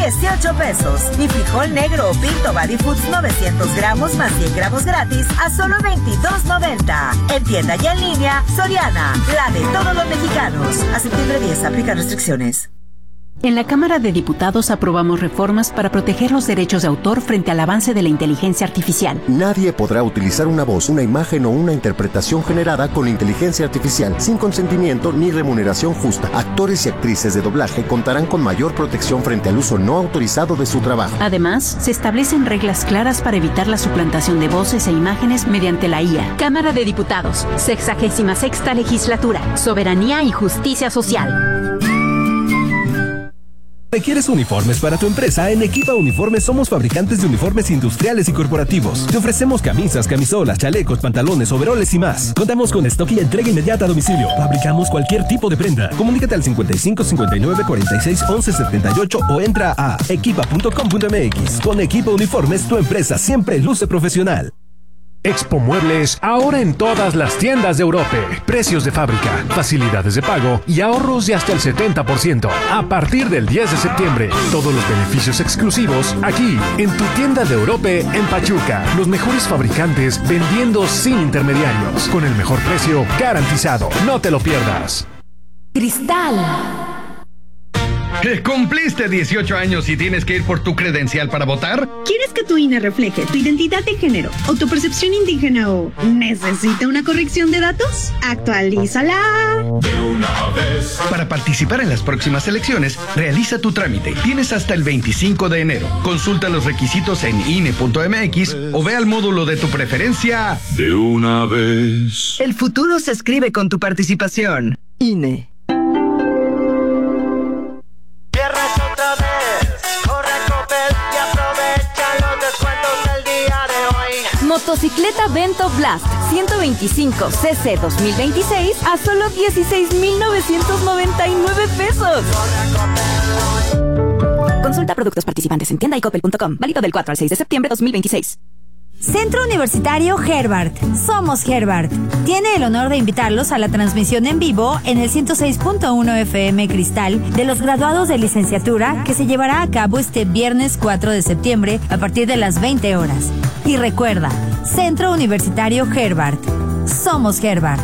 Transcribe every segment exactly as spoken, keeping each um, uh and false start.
dieciocho pesos. Y frijol negro o pinto Body Foods novecientos gramos más cien gramos gratis a solo veintidós noventa. En tienda y en línea, Soriana, la de todos los mexicanos. A septiembre diez, aplica restricciones. En la Cámara de Diputados aprobamos reformas para proteger los derechos de autor frente al avance de la inteligencia artificial. Nadie podrá utilizar una voz, una imagen o una interpretación generada con inteligencia artificial sin consentimiento ni remuneración justa. Actores y actrices de doblaje contarán con mayor protección frente al uso no autorizado de su trabajo. Además, se establecen reglas claras para evitar la suplantación de voces e imágenes mediante la I A. Cámara de Diputados, sexagésima sexta legislatura, soberanía y justicia social. ¿Requieres uniformes para tu empresa? En Equipa Uniformes somos fabricantes de uniformes industriales y corporativos. Te ofrecemos camisas, camisolas, chalecos, pantalones, overoles y más. Contamos con stock y entrega inmediata a domicilio. Fabricamos cualquier tipo de prenda. Comunícate al cincuenta y cinco, cincuenta y nueve, cuarenta y seis, once, setenta y ocho o entra a equipa punto com punto m x. Con Equipa Uniformes, tu empresa siempre luce profesional. Expo Muebles, ahora en todas las tiendas de Europe. Precios de fábrica, facilidades de pago y ahorros de hasta el setenta por ciento. A partir del diez de septiembre, todos los beneficios exclusivos aquí, en tu tienda de Europe en Pachuca. Los mejores fabricantes vendiendo sin intermediarios, con el mejor precio garantizado. No te lo pierdas. Cristal. ¿Cumpliste dieciocho años y tienes que ir por tu credencial para votar? ¿Quieres que tu I N E refleje tu identidad de género, autopercepción indígena o necesita una corrección de datos? ¡Actualízala! De una vez. Para participar en las próximas elecciones, realiza tu trámite. Tienes hasta el veinticinco de enero. Consulta los requisitos en I N E punto m x o ve al módulo de tu preferencia. De una vez. El futuro se escribe con tu participación. I N E. Motocicleta Vento Blast ciento veinticinco C C dos mil veintiséis a solo dieciséis mil novecientos noventa y nueve pesos. Consulta productos participantes en tienda y coppel punto com. Válido del cuatro al seis de septiembre de dos mil veintiséis. Centro Universitario Herbart. Somos Herbart. Tiene el honor de invitarlos a la transmisión en vivo en el ciento seis punto uno F M Cristal de los graduados de licenciatura que se llevará a cabo este viernes cuatro de septiembre a partir de las veinte horas. Y recuerda, Centro Universitario Herbart. Somos Herbart.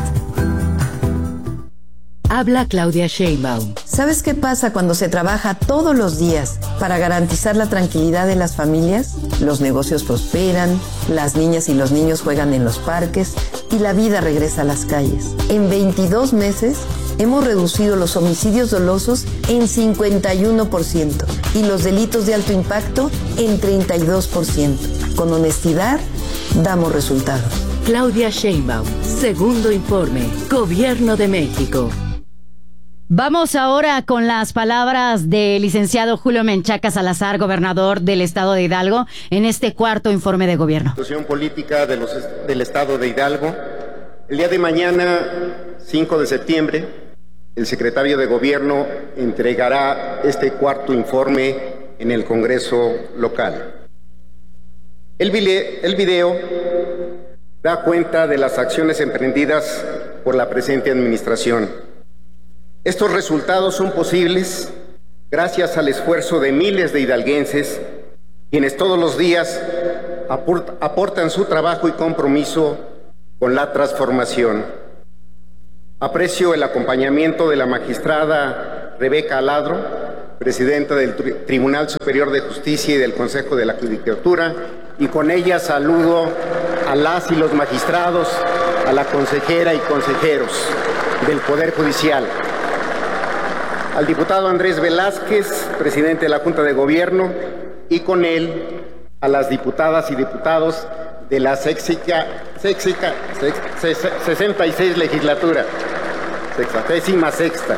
Habla Claudia Sheinbaum. ¿Sabes qué pasa cuando se trabaja todos los días para garantizar la tranquilidad de las familias? Los negocios prosperan, las niñas y los niños juegan en los parques y la vida regresa a las calles. En veintidós meses hemos reducido los homicidios dolosos en cincuenta y uno por ciento y los delitos de alto impacto en treinta y dos por ciento. Con honestidad, damos resultados. Claudia Sheinbaum, segundo informe, Gobierno de México. Vamos ahora con las palabras del licenciado Julio Menchaca Salazar, gobernador del estado de Hidalgo, en este cuarto informe de gobierno. La situación política de los, del estado de Hidalgo. El día de mañana, cinco de septiembre, el secretario de Gobierno entregará este cuarto informe en el Congreso local. El video, el video da cuenta de las acciones emprendidas por la presente administración. Estos resultados son posibles gracias al esfuerzo de miles de hidalguenses, quienes todos los días aportan su trabajo y compromiso con la transformación. Aprecio el acompañamiento de la magistrada Rebeca Aladro, presidenta del Tribunal Superior de Justicia y del Consejo de la Judicatura, y con ella saludo a las y los magistrados, a la consejera y consejeros del Poder Judicial. Al diputado Andrés Velázquez, presidente de la Junta de Gobierno, y con él a las diputadas y diputados de la sexta, sexta, sexta, sesenta y seis legislatura, sexagésima sexta.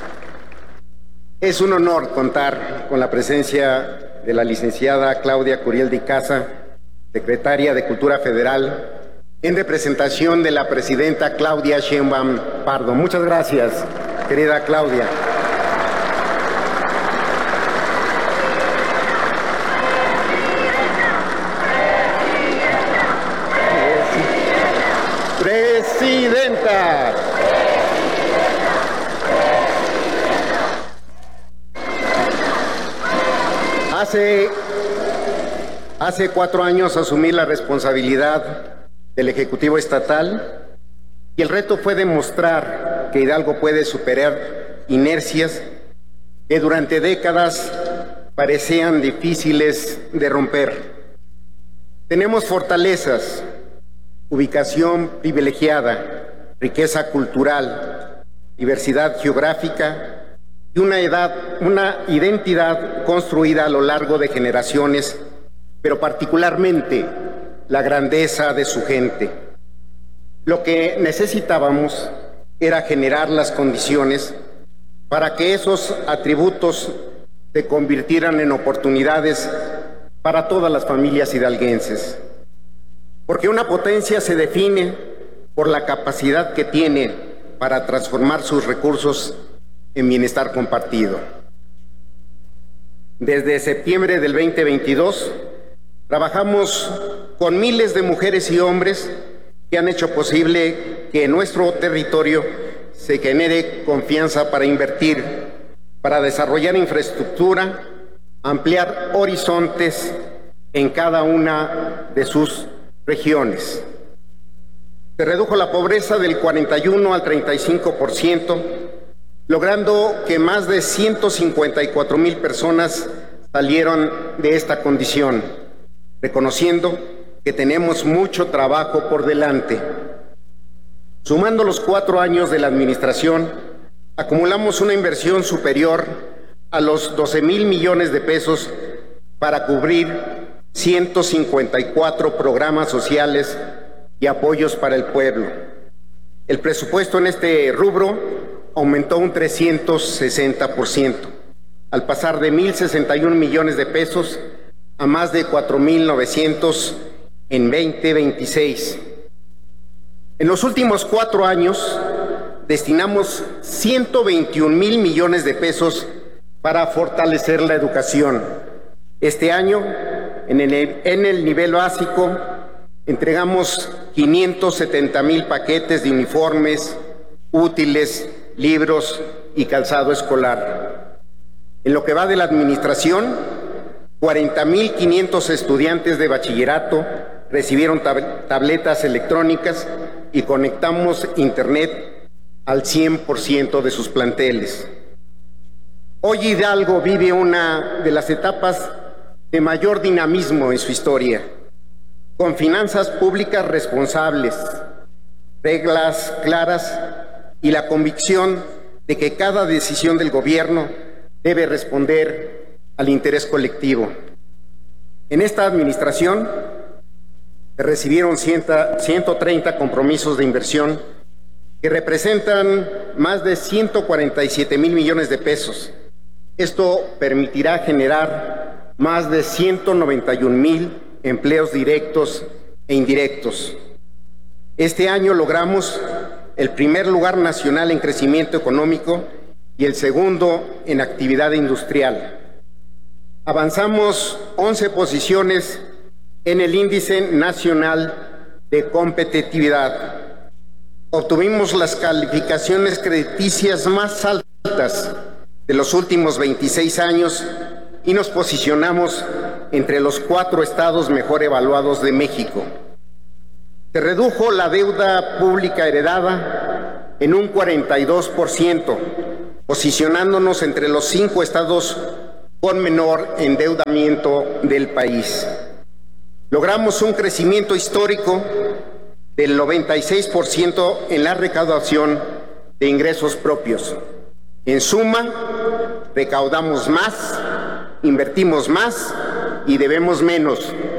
Es un honor contar con la presencia de la licenciada Claudia Curiel de Icaza, secretaria de Cultura Federal, en representación de la presidenta Claudia Sheinbaum Pardo. Muchas gracias, querida Claudia. Presidenta. Hace, hace cuatro años asumí la responsabilidad del Ejecutivo Estatal y el reto fue demostrar que Hidalgo puede superar inercias que durante décadas parecían difíciles de romper. Tenemos fortalezas, ubicación privilegiada, riqueza cultural, diversidad geográfica y una, edad, una identidad construida a lo largo de generaciones, pero particularmente la grandeza de su gente. Lo que necesitábamos era generar las condiciones para que esos atributos se convirtieran en oportunidades para todas las familias hidalguenses. Porque una potencia se define por la capacidad que tiene para transformar sus recursos en bienestar compartido. Desde septiembre del veinte veintidós, trabajamos con miles de mujeres y hombres que han hecho posible que en nuestro territorio se genere confianza para invertir, para desarrollar infraestructura, ampliar horizontes en cada una de sus regiones. Se redujo la pobreza del cuarenta y uno al treinta y cinco por ciento, logrando que más de ciento cincuenta y cuatro mil personas salieron de esta condición, reconociendo que tenemos mucho trabajo por delante. Sumando los cuatro años de la administración, acumulamos una inversión superior a los doce mil millones de pesos para cubrir ciento cincuenta y cuatro programas sociales y apoyos para el pueblo. El presupuesto en este rubro aumentó un trescientos sesenta por ciento, al pasar de mil sesenta y un millones de pesos a más de cuatro mil novecientos en veinte veintiséis. En los últimos cuatro años destinamos ciento veintiún mil millones de pesos para fortalecer la educación. Este año, en el, en el nivel básico, entregamos quinientos setenta mil paquetes de uniformes, útiles, libros y calzado escolar. En lo que va de la administración, cuarenta mil quinientos estudiantes de bachillerato recibieron tab- tabletas electrónicas y conectamos Internet al cien por ciento de sus planteles. Hoy Hidalgo vive una de las etapas de mayor dinamismo en su historia, con finanzas públicas responsables, reglas claras y la convicción de que cada decisión del gobierno debe responder al interés colectivo. En esta administración se recibieron ciento treinta compromisos de inversión que representan más de ciento cuarenta y siete mil millones de pesos. Esto permitirá generar más de ciento noventa y un mil empleos directos e indirectos. Este año logramos el primer lugar nacional en crecimiento económico y el segundo en actividad industrial. Avanzamos once posiciones en el Índice Nacional de Competitividad. Obtuvimos las calificaciones crediticias más altas de los últimos veintiséis años y nos posicionamos entre los cuatro estados mejor evaluados de México. Se redujo la deuda pública heredada en un cuarenta y dos por ciento, posicionándonos entre los cinco estados con menor endeudamiento del país. Logramos un crecimiento histórico del noventa y seis por ciento en la recaudación de ingresos propios. En suma, recaudamos más, invertimos más y debemos menos,